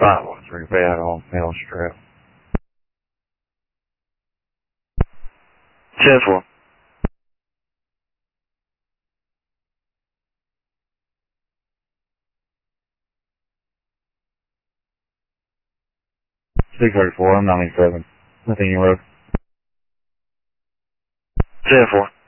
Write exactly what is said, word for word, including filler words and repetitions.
five one three bad on Mill Strip. ten four. six thirty-four, I'm ninety-seven. Nothing you wrote. ten four.